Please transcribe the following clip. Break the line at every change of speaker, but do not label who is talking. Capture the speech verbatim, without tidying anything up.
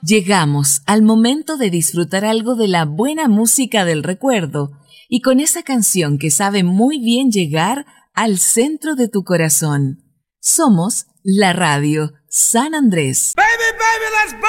Llegamos al momento de disfrutar algo de la buena música del recuerdo y con esa canción que sabe muy bien llegar al centro de tu corazón. Somos la radio San Andrés.
Baby, baby, let's